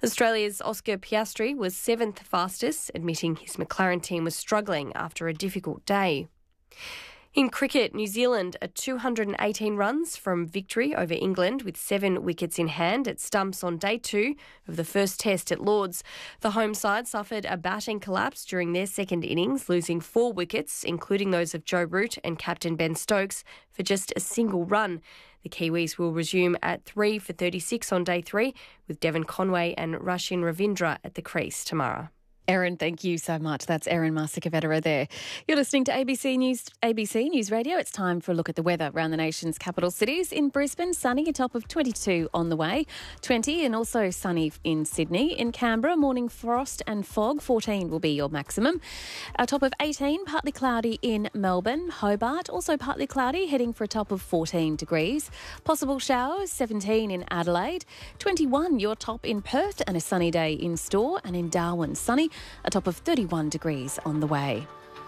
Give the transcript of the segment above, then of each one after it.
Australia's Oscar Piastri was 7th fastest, admitting his McLaren team was struggling after a difficult day. In cricket, New Zealand are 218 runs from victory over England with 7 wickets in hand at stumps on day 2 of the first test at Lords. The home side suffered a batting collapse during their second innings, losing 4 wickets, including those of Joe Root and captain Ben Stokes, for just a single run. The Kiwis will resume at 3 for 36 on day 3, with Devon Conway and Rashin Ravindra at the crease tomorrow. Erin, thank you so much. That's Erin Masakavedera there. You're listening to ABC News Radio. It's time for a look at the weather around the nation's capital cities. In Brisbane, sunny, a top of 22 on the way, 20 and also sunny in Sydney. In Canberra, morning frost and fog, 14 will be your maximum. A top of 18, partly cloudy in Melbourne. Hobart, also partly cloudy, heading for a top of 14 degrees. Possible showers, 17 in Adelaide. 21, your top in Perth and a sunny day in store. And in Darwin, sunny, a top of 31 degrees on the way.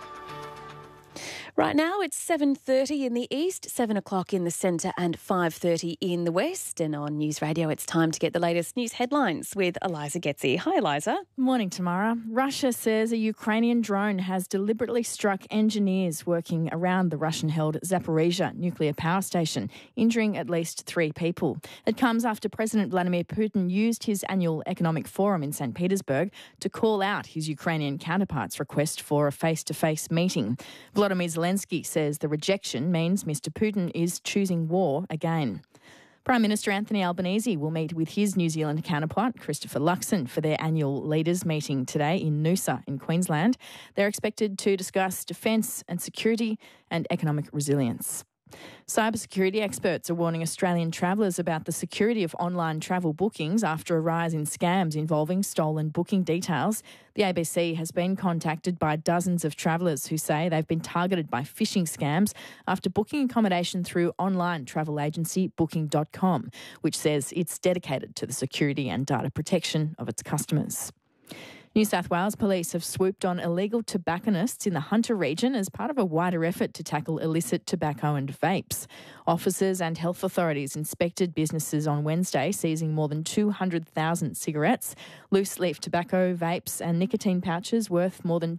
Right now it's 7:30 in the east, 7 o'clock in the centre and 5:30 in the west. And on News Radio, it's time to get the latest news headlines with Eliza Getzi. Hi, Eliza. Morning, Tamara. Russia says a Ukrainian drone has deliberately struck engineers working around the Russian-held Zaporizhzhia nuclear power station, injuring at least 3 people. It comes after President Vladimir Putin used his annual economic forum in St. Petersburg to call out his Ukrainian counterpart's request for a face-to-face meeting. Volodymyr Zelensky says the rejection means Mr. Putin is choosing war again. Prime Minister Anthony Albanese will meet with his New Zealand counterpart, Christopher Luxon, for their annual leaders meeting today in Noosa in Queensland. They're expected to discuss defence and security and economic resilience. Cybersecurity experts are warning Australian travellers about the security of online travel bookings after a rise in scams involving stolen booking details. The ABC has been contacted by dozens of travellers who say they've been targeted by phishing scams after booking accommodation through online travel agency Booking.com, which says it's dedicated to the security and data protection of its customers. New South Wales police have swooped on illegal tobacconists in the Hunter region as part of a wider effort to tackle illicit tobacco and vapes. Officers and health authorities inspected businesses on Wednesday, seizing more than 200,000 cigarettes, loose-leaf tobacco, vapes and nicotine pouches worth more than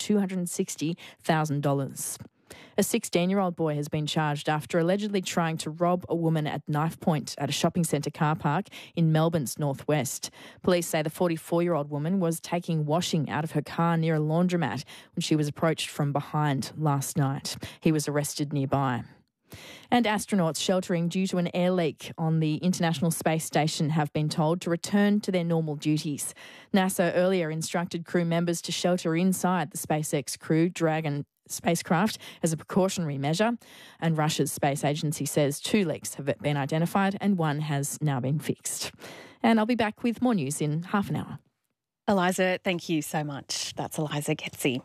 $260,000. A 16-year-old boy has been charged after allegedly trying to rob a woman at knife point at a shopping centre car park in Melbourne's northwest. Police say the 44-year-old woman was taking washing out of her car near a laundromat when she was approached from behind last night. He was arrested nearby. And astronauts sheltering due to an air leak on the International Space Station have been told to return to their normal duties. NASA earlier instructed crew members to shelter inside the SpaceX Crew Dragon spacecraft as a precautionary measure, and Russia's space agency says 2 leaks have been identified and 1 has now been fixed. And I'll be back with more news in half an hour. Eliza, thank you so much. That's Eliza Getzi.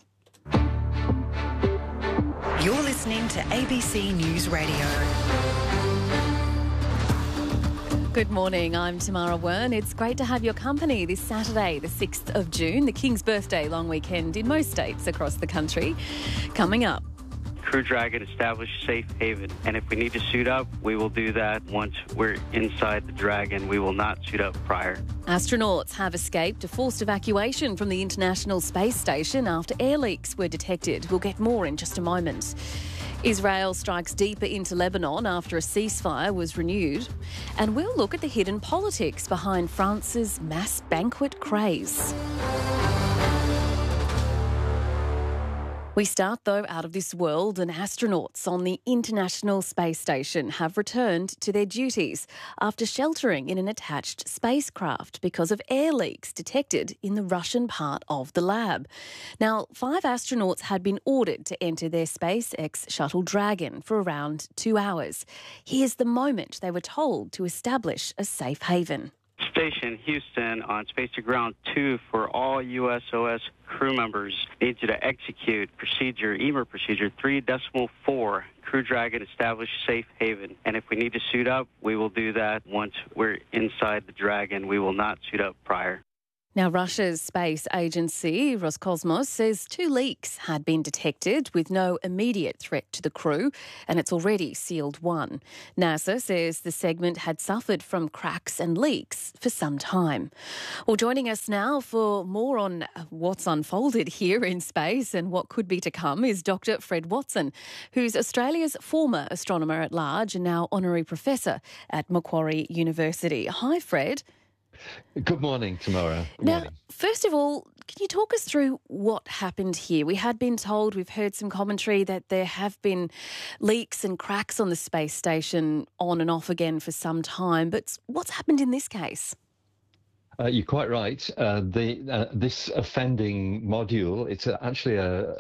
You're listening to ABC News Radio. Good morning, I'm Tamara Wern. It's great to have your company this Saturday, the 6th of June, the King's Birthday long weekend in most states across the country. Coming up. Crew Dragon established safe haven, and if we need to suit up, we will do that once we're inside the Dragon. We will not suit up prior. Astronauts have escaped a forced evacuation from the International Space Station after air leaks were detected. We'll get more in just a moment. Israel strikes deeper into Lebanon after a ceasefire was renewed. And we'll look at the hidden politics behind France's mass banquet craze. We start, though, out of this world, and astronauts on the International Space Station have returned to their duties after sheltering in an attached spacecraft because of air leaks detected in the Russian part of the lab. Now, 5 astronauts had been ordered to enter their SpaceX shuttle Dragon for around 2 hours. Here's the moment they were told to establish a safe haven. Station Houston on Space to Ground 2 for all USOS crew members need you to execute EMER procedure 3.4. Crew Dragon established safe haven. And if we need to suit up, we will do that once we're inside the Dragon. We will not suit up prior. Now, Russia's space agency, Roscosmos, says 2 leaks had been detected with no immediate threat to the crew, and it's already sealed one. NASA says the segment had suffered from cracks and leaks for some time. Well, joining us now for more on what's unfolded here in space and what could be to come is Dr. Fred Watson, who's Australia's former astronomer at large and now honorary professor at Macquarie University. Hi, Fred. Good morning, Tamara. Now, first of all, can you talk us through what happened here? We had been told, we've heard some commentary that there have been leaks and cracks on the space station on and off again for some time, but what's happened in this case? You're quite right. This offending module, it's actually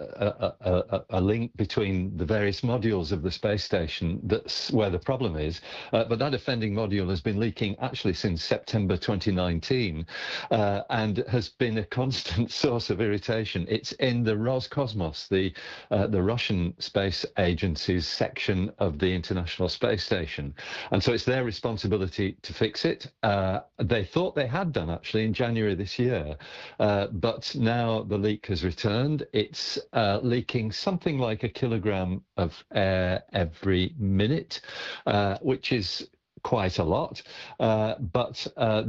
a link between the various modules of the space station. That's where the problem is. But that offending module has been leaking actually since September 2019 and has been a constant source of irritation. It's in the Roscosmos, the Russian space agency's section of the International Space Station. And so it's their responsibility to fix it. They thought they had done actually in January this year, but now the leak has returned. It's leaking something like 1 kilogram of air every minute, which is quite a lot, but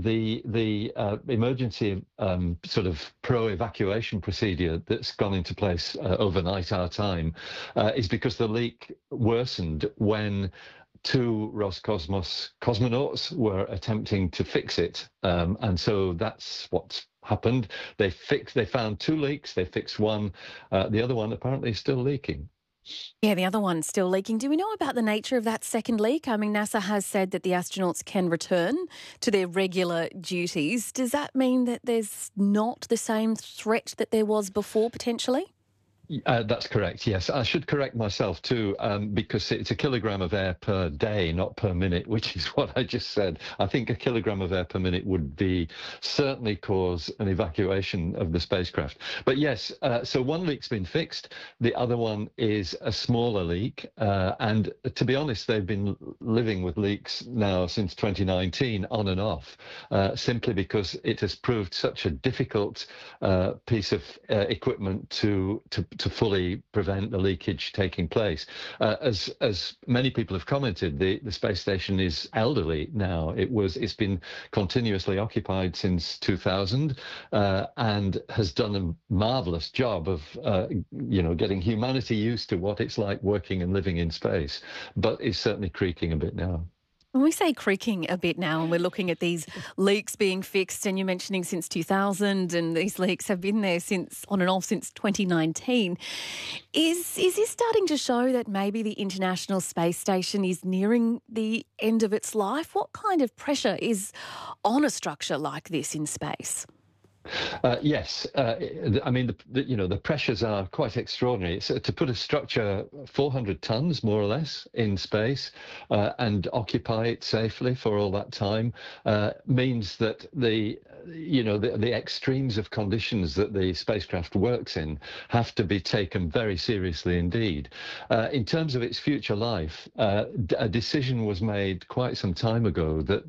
the emergency sort of pro-evacuation procedure that's gone into place overnight our time is because the leak worsened when 2 Roscosmos cosmonauts were attempting to fix it, and so that's what's happened. They found 2 leaks. They fixed one. The other one apparently is still leaking. Yeah, the other one's still leaking. Do we know about the nature of that second leak? I mean, NASA has said that the astronauts can return to their regular duties. Does that mean that there's not the same threat that there was before, potentially? That's correct, yes. I should correct myself too, because it's 1 kilogram of air per day, not per minute, which is what I just said. I think 1 kilogram of air per minute would certainly cause an evacuation of the spacecraft. But yes, so one leak's been fixed. The other one is a smaller leak. And to be honest, they've been living with leaks now since 2019 on and off, simply because it has proved such a difficult piece of equipment to fully prevent the leakage taking place. As many people have commented, the space station is elderly now. It's been continuously occupied since 2000 and has done a marvelous job of getting humanity used to what it's like working and living in space, but is certainly creaking a bit now. When we say creaking a bit now and we're looking at these leaks being fixed, and you're mentioning since 2000 and these leaks have been there since on and off since 2019, is this starting to show that maybe the International Space Station is nearing the end of its life? What kind of pressure is on a structure like this in space? Yes, I mean the pressures are quite extraordinary. It's, to put a structure 400 tons more or less in space and occupy it safely for all that time means that the extremes of conditions that the spacecraft works in have to be taken very seriously indeed. In terms of its future life, a decision was made quite some time ago that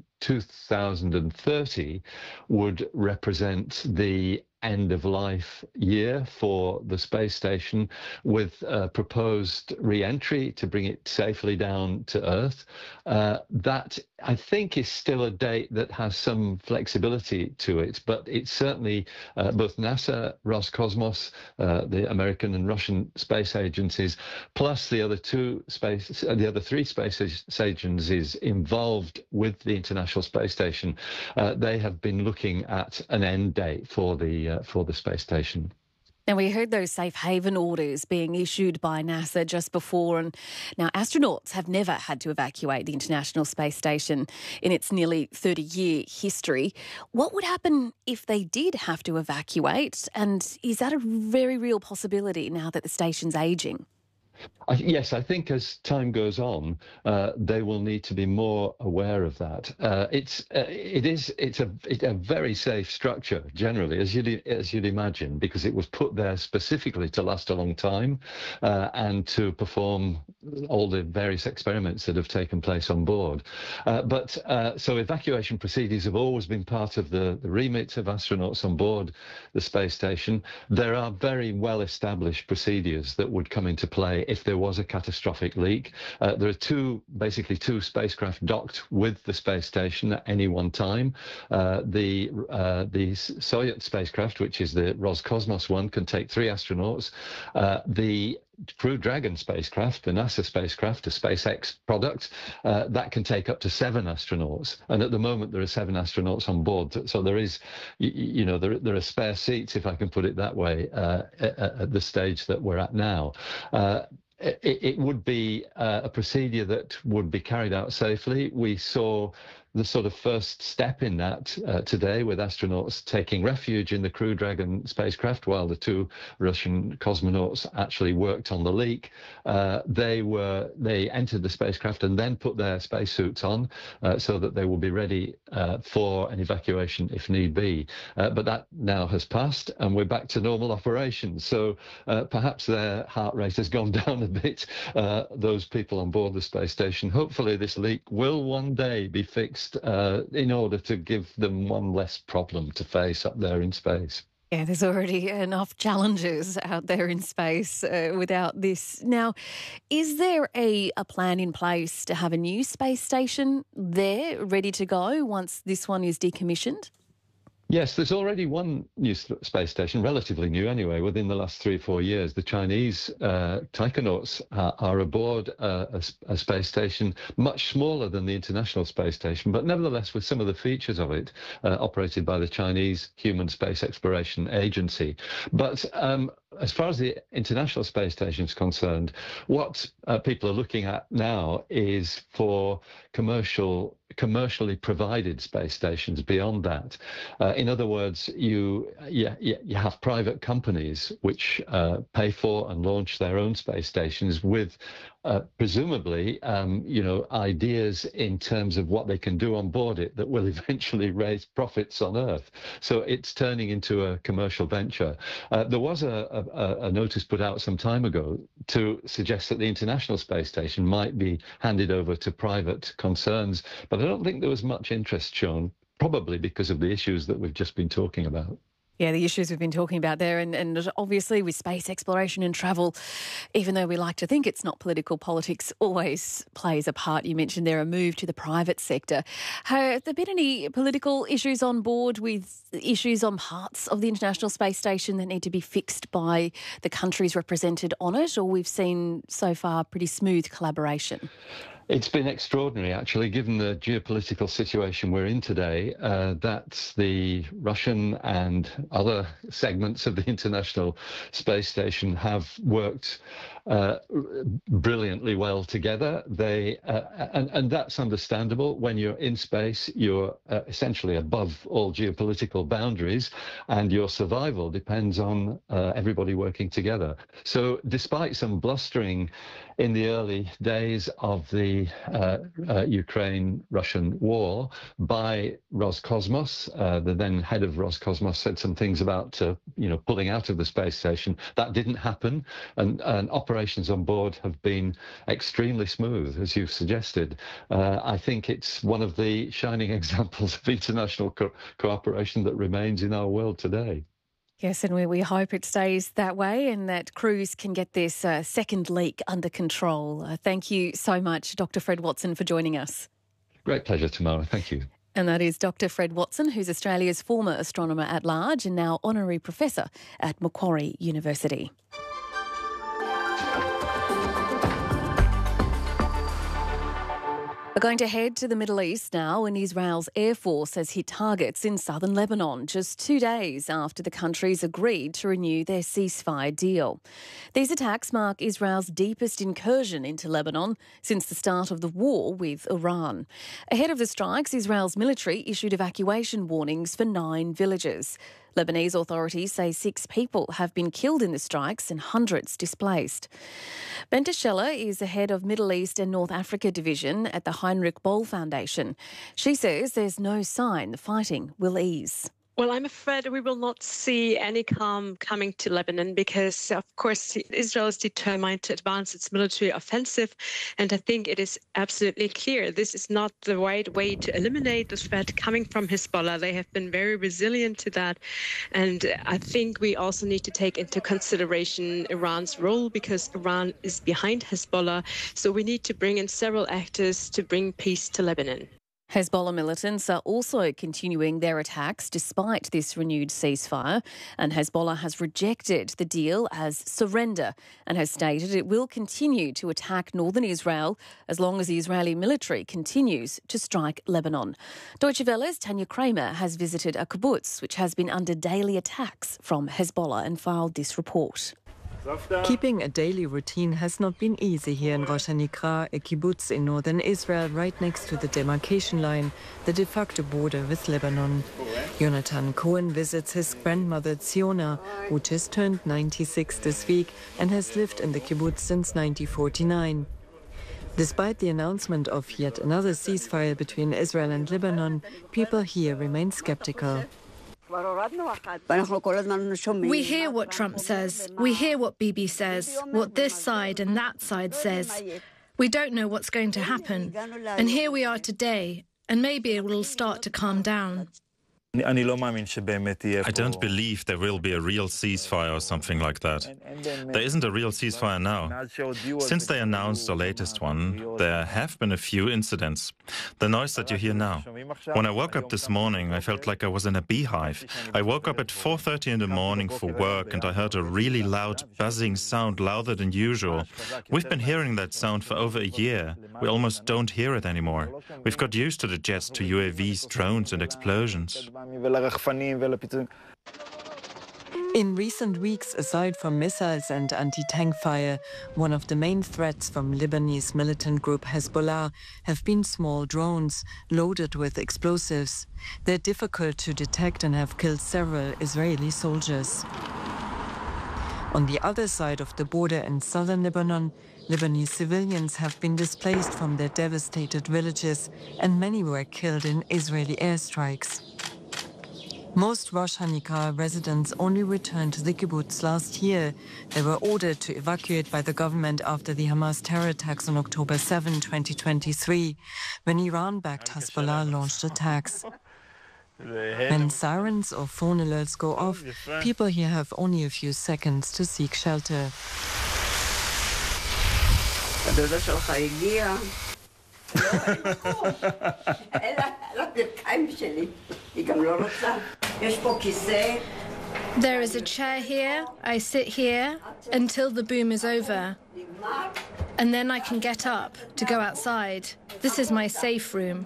2030 would represent the end of life year for the space station, with proposed re-entry to bring it safely down to Earth. That I think is still a date that has some flexibility to it, but it's certainly both NASA, Roscosmos, the American and Russian space agencies, plus the other 3 space agencies involved with the International Space Station. They have been looking at an end date for the space station. Now, we heard those safe haven orders being issued by NASA just before, and now astronauts have never had to evacuate the International Space Station in its nearly 30-year history. What would happen if they did have to evacuate, and is that a very real possibility now that the station's ageing? Yes, I think as time goes on, they will need to be more aware of that. It's a very safe structure generally, as you'd imagine, because it was put there specifically to last a long time and to perform all the various experiments that have taken place on board. So evacuation procedures have always been part of the remit of astronauts on board the space station. There are very well established procedures that would come into play if there was a catastrophic leak. There are basically two spacecraft docked with the space station at any one time. The Soyuz spacecraft, which is the Roscosmos one, can take 3 astronauts. The Crew Dragon spacecraft, the NASA spacecraft, a SpaceX product, that can take up to 7 astronauts. And at the moment, there are 7 astronauts on board. So there is, there are spare seats, if I can put it that way, at the stage that we're at now. It would be a procedure that would be carried out safely. We saw the sort of first step in that today, with astronauts taking refuge in the Crew Dragon spacecraft while the 2 Russian cosmonauts actually worked on the leak. They entered the spacecraft and then put their spacesuits on so that they will be ready for an evacuation if need be. But that now has passed and we're back to normal operations. So perhaps their heart rate has gone down a bit, those people on board the space station. Hopefully this leak will one day be fixed in order to give them one less problem to face up there in space. Yeah, there's already enough challenges out there in space without this. Now, is there a plan in place to have a new space station there ready to go once this one is decommissioned? Yes, there's already one new space station, relatively new anyway, within the last 3 or 4 years. The Chinese taikonauts are aboard a space station much smaller than the International Space Station, but nevertheless with some of the features of it, operated by the Chinese Human Space Exploration Agency. But as far as the International Space Station is concerned, what people are looking at now is for commercially provided space stations beyond that. In other words, you have private companies which pay for and launch their own space stations with presumably, ideas in terms of what they can do on board it that will eventually raise profits on Earth. So it's turning into a commercial venture. There was a notice put out some time ago to suggest that the International Space Station might be handed over to private concerns, but I don't think there was much interest shown, probably because of the issues that we've just been talking about. Yeah, the issues we've been talking about there, and obviously with space exploration and travel, even though we like to think it's not political, politics always plays a part. You mentioned there a move to the private sector. Have there been any political issues on board with issues on parts of the International Space Station that need to be fixed by the countries represented on it, or we've seen so far pretty smooth collaboration? It's been extraordinary, actually, given the geopolitical situation we're in today, that the Russian and other segments of the International Space Station have worked brilliantly well together. And that's understandable. When you're in space, you're essentially above all geopolitical boundaries, and your survival depends on everybody working together. So despite some blustering in the early days of the Ukraine-Russian war by Roscosmos, the then head of Roscosmos said some things about pulling out of the space station. That didn't happen, and operations on board have been extremely smooth, as you've suggested. I think it's one of the shining examples of international cooperation that remains in our world today. Yes, and we hope it stays that way and that crews can get this second leak under control. Thank you so much, Dr. Fred Watson, for joining us. Great pleasure, Tamara. Thank you. And that is Dr. Fred Watson, who's Australia's former astronomer at large and now honorary professor at Macquarie University. We're going to head to the Middle East now, when Israel's Air Force has hit targets in southern Lebanon just 2 days after the countries agreed to renew their ceasefire deal. These attacks mark Israel's deepest incursion into Lebanon since the start of the war with Iran. Ahead of the strikes, Israel's military issued evacuation warnings for 9 villages. Lebanese authorities say 6 people have been killed in the strikes and hundreds displaced. Bente Scheller is the head of Middle East and North Africa Division at the Heinrich Boll Foundation. She says there's no sign the fighting will ease. Well, I'm afraid we will not see any calm coming to Lebanon because, of course, Israel is determined to advance its military offensive. And I think it is absolutely clear this is not the right way to eliminate the threat coming from Hezbollah. They have been very resilient to that. And I think we also need to take into consideration Iran's role because Iran is behind Hezbollah. So we need to bring in several actors to bring peace to Lebanon. Hezbollah militants are also continuing their attacks despite this renewed ceasefire, and Hezbollah has rejected the deal as surrender and has stated it will continue to attack northern Israel as long as the Israeli military continues to strike Lebanon. Deutsche Welle's Tanya Kramer has visited a kibbutz which has been under daily attacks from Hezbollah and filed this report. Keeping a daily routine has not been easy here in Rosh HaNikra, a kibbutz in northern Israel right next to the demarcation line, the de facto border with Lebanon. Jonathan Cohen visits his grandmother Ziona, who just turned 96 this week and has lived in the kibbutz since 1949. Despite the announcement of yet another ceasefire between Israel and Lebanon, people here remain skeptical. We hear what Trump says, we hear what Bibi says, what this side and that side says. We don't know what's going to happen. And here we are today, and maybe it will start to calm down. I don't believe there will be a real ceasefire or something like that. There isn't a real ceasefire now. Since they announced the latest one, there have been a few incidents. The noise that you hear now. When I woke up this morning, I felt like I was in a beehive. I woke up at 4:30 in the morning for work and I heard a really loud buzzing sound, louder than usual. We've been hearing that sound for over a year. We almost don't hear it anymore. We've got used to the jets, to UAVs, drones and explosions. In recent weeks, aside from missiles and anti-tank fire, one of the main threats from Lebanese militant group Hezbollah have been small drones loaded with explosives. They're difficult to detect and have killed several Israeli soldiers. On the other side of the border in southern Lebanon, Lebanese civilians have been displaced from their devastated villages and many were killed in Israeli airstrikes. Most Rosh HaNikra residents only returned to the kibbutz last year. They were ordered to evacuate by the government after the Hamas terror attacks on October 7, 2023, when Iran-backed Hezbollah launched attacks. When sirens or phone alerts go off, people here have only a few seconds to seek shelter. There is a chair here, I sit here until the boom is over. And then I can get up to go outside. This is my safe room.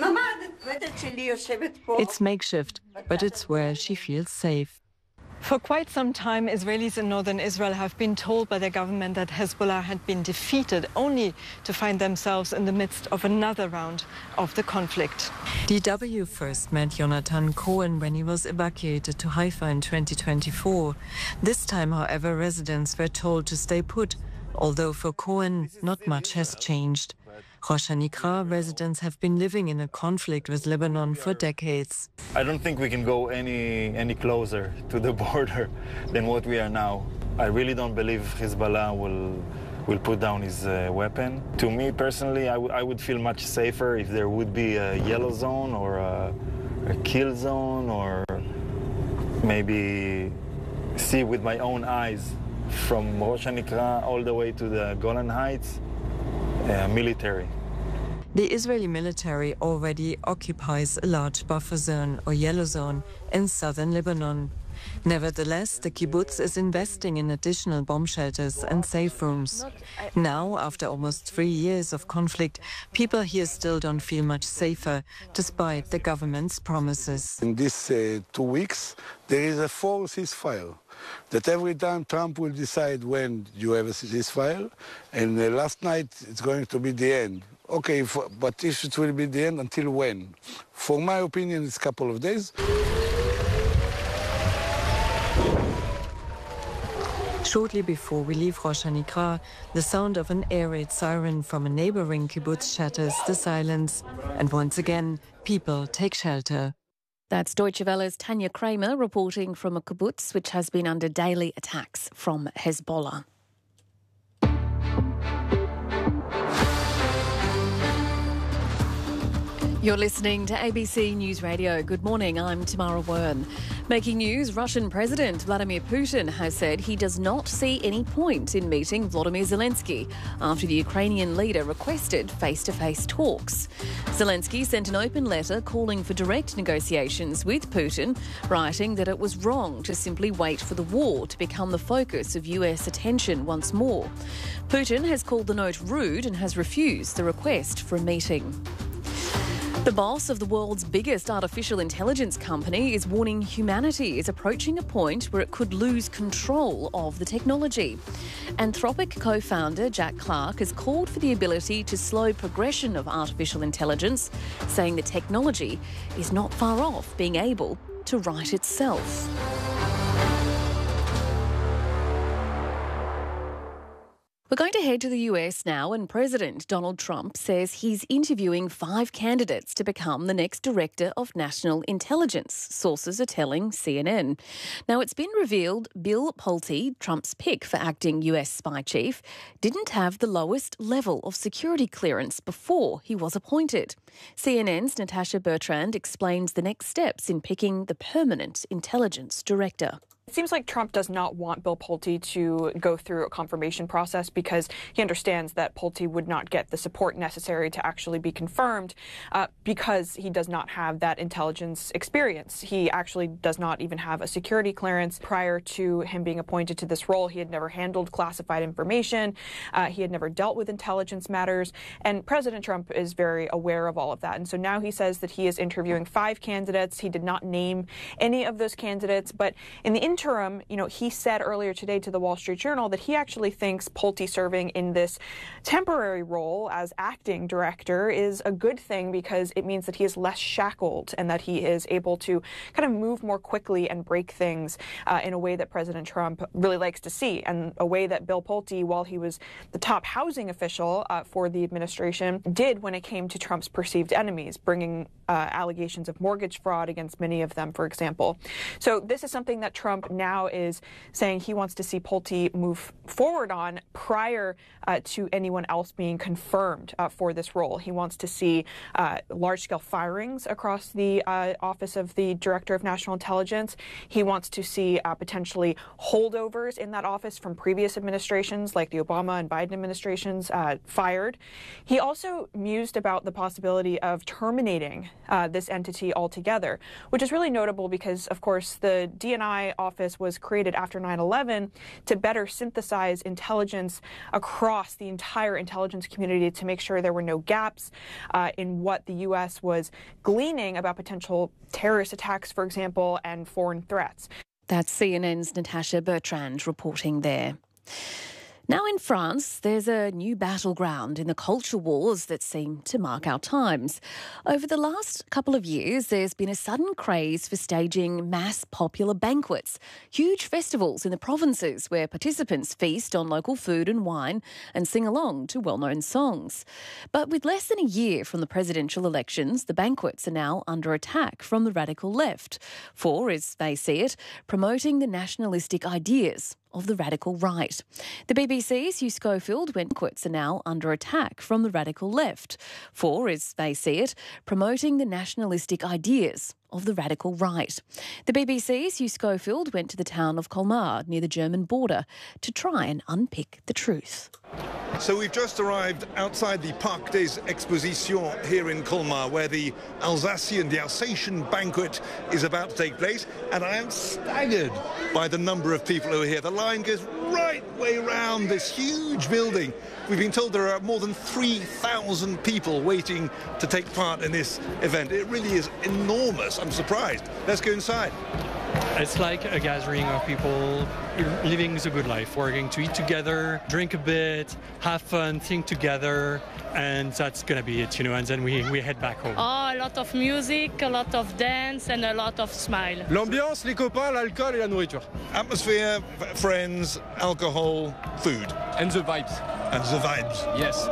It's makeshift, but it's where she feels safe. For quite some time, Israelis in northern Israel have been told by their government that Hezbollah had been defeated, only to find themselves in the midst of another round of the conflict. DW first met Jonathan Cohen when he was evacuated to Haifa in 2024. This time, however, residents were told to stay put, although for Cohen, not much has changed. Rosh HaNikra residents have been living in a conflict with Lebanon for decades. I don't think we can go any closer to the border than what we are now. I really don't believe Hezbollah will put down his weapon. To me personally, I would feel much safer if there would be a yellow zone or a kill zone, or maybe see with my own eyes from Rosh HaNikra all the way to the Golan Heights. Military. The Israeli military already occupies a large buffer zone or yellow zone in southern Lebanon. Nevertheless, the kibbutz is investing in additional bomb shelters and safe rooms. Now, after almost 3 years of conflict, people here still don't feel much safer, despite the government's promises. In these 2 weeks, there is a forced ceasefire. That every time Trump will decide when you have a ceasefire, and last night it's going to be the end. Okay, but if it will be the end, until when? For my opinion, it's a couple of days. Shortly before we leave Rosh Hanikra, the sound of an air raid siren from a neighboring kibbutz shatters the silence. And once again, people take shelter. That's Deutsche Welle's Tanya Kramer reporting from a kibbutz which has been under daily attacks from Hezbollah. You're listening to ABC News Radio. Good morning, I'm Tamara Wern. Making news, Russian President Vladimir Putin has said he does not see any point in meeting Volodymyr Zelensky after the Ukrainian leader requested face-to-face talks. Zelensky sent an open letter calling for direct negotiations with Putin, writing that it was wrong to simply wait for the war to become the focus of US attention once more. Putin has called the note rude and has refused the request for a meeting. The boss of the world's biggest artificial intelligence company is warning humanity is approaching a point where it could lose control of the technology. Anthropic co-founder Jack Clark has called for the ability to slow progression of artificial intelligence, saying the technology is not far off being able to right itself. We're going to head to the US now, and President Donald Trump says he's interviewing 5 candidates to become the next Director of National Intelligence, sources are telling CNN. Now, it's been revealed Bill Pulte, Trump's pick for acting US spy chief, didn't have the lowest level of security clearance before he was appointed. CNN's Natasha Bertrand explains the next steps in picking the permanent intelligence director. It seems like Trump does not want Bill Pulte to go through a confirmation process because he understands that Pulte would not get the support necessary to actually be confirmed because he does not have that intelligence experience. He actually does not even have a security clearance. Prior to him being appointed to this role, he had never handled classified information. He had never dealt with intelligence matters. And President Trump is very aware of all of that. And so now he says that he is interviewing 5 candidates. He did not name any of those candidates, but in the interim, he said earlier today to the Wall Street Journal that he actually thinks Pulte serving in this temporary role as acting director is a good thing because it means that he is less shackled and that he is able to kind of move more quickly and break things in a way that President Trump really likes to see, and a way that Bill Pulte, while he was the top housing official for the administration, did when it came to Trump's perceived enemies, bringing allegations of mortgage fraud against many of them, for example. So this is something that Trump now is saying he wants to see Pulte move forward on prior to anyone else being confirmed for this role. He wants to see large-scale firings across the Office of the Director of National Intelligence. He wants to see potentially holdovers in that office from previous administrations, like the Obama and Biden administrations, fired. He also mused about the possibility of terminating this entity altogether, which is really notable because, of course, the DNI office was created after 9/11 to better synthesize intelligence across the entire intelligence community to make sure there were no gaps in what the U.S. was gleaning about potential terrorist attacks, for example, and foreign threats. That's CNN's Natasha Bertrand reporting there. Now in France, there's a new battleground in the culture wars that seem to mark our times. Over the last couple of years, there's been a sudden craze for staging mass popular banquets, huge festivals in the provinces where participants feast on local food and wine and sing along to well-known songs. But with less than a year from the presidential elections, the banquets are now under attack from the radical left for, as they see it, promoting the nationalistic ideas of the radical right. The BBC's Hugh Schofield banquets are now under attack from the radical left for, as they see it, promoting the nationalistic ideas of the radical right. The BBC's Hugh Schofield went to the town of Colmar near the German border to try and unpick the truth. So we've just arrived outside the Parc des Expositions here in Colmar, where the Alsatian banquet is about to take place, and I am staggered by the number of people who are here. The line goes right way round this huge building. We've been told there are more than 3,000 people waiting to take part in this event. It really is enormous. I'm surprised. Let's go inside. It's like a gathering of people living the good life. We're going to eat together, drink a bit, have fun, think together, and that's going to be it, and then we head back home. Oh, a lot of music, a lot of dance, and a lot of smile. L'ambiance, les copains, l'alcool et la nourriture. Atmosphere, friends, alcohol, food. And the vibes. And the vibes. Yes.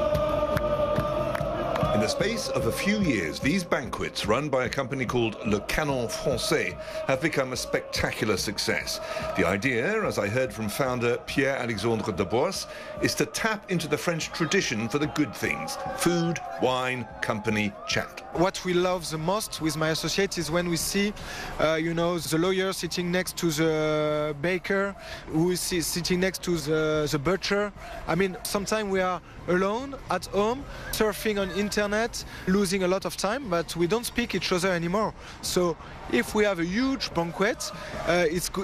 In the space of a few years, these banquets, run by a company called Le Canon Français, have become a spectacular success. The idea, as I heard from founder Pierre-Alexandre Debois, is to tap into the French tradition for the good things: food, wine, company, chat. What we love the most with my associates is when we see, the lawyer sitting next to the baker, who is sitting next to the butcher. I mean, sometimes we are alone at home, surfing on internet, losing a lot of time, but we don't speak each other anymore. So if we have a huge banquet, it's